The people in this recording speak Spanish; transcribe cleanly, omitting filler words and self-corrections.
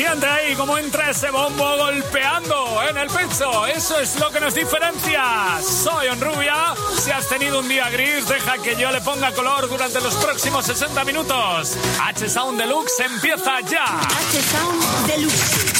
Y entra ahí, como entra ese bombo golpeando en el pecho. Eso es lo que nos diferencia. Soy Onrubia. Si has tenido un día gris, deja que yo le ponga color durante los próximos 60 minutos. H-Sound Deluxe empieza ya. H-Sound Deluxe.